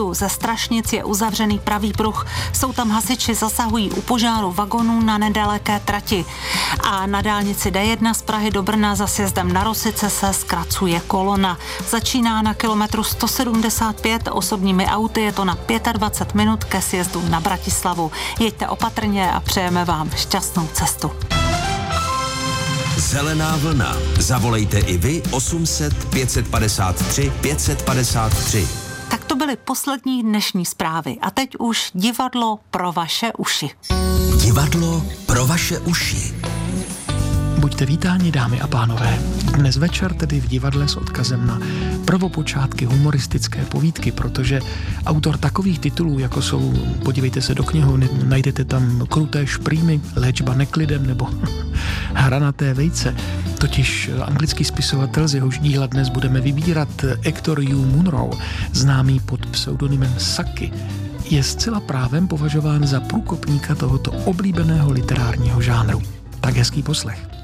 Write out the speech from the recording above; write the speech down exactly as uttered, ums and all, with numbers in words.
výjezdu ze Strašnic je uzavřený pravý pruh. Jsou tam hasiči, zasahují u požáru vagonů na nedaleké trati. A na dálnici D jedna z Prahy do Brna za sjezdem na Rosice se zkracuje kolona. Začíná na kilometru sto sedmdesát pět, osobními auty je to na dvacet pět minut ke sjezdu na Bratislavu. Jeďte opatrně a přejeme vám šťastnou cestu. Zelená vlna. Zavolejte i vy osm set pět set padesát tři pět set padesát tři. Tak to byly poslední dnešní zprávy. A teď už divadlo pro vaše uši. Divadlo pro vaše uši. Buďte vítáni, dámy a pánové. Dnes večer tedy v divadle s odkazem na prvopočátky humoristické povídky, protože autor takových titulů, jako jsou, podívejte se do knihovny, najdete tam Kruté šprýmy, Léčba neklidem nebo Hranaté vejce. Totiž anglický spisovatel, z jehož díla dnes budeme vybírat, Hector Hugh Munro, známý pod pseudonymem Saki, je zcela právem považován za průkopníka tohoto oblíbeného literárního žánru. Tak hezký poslech.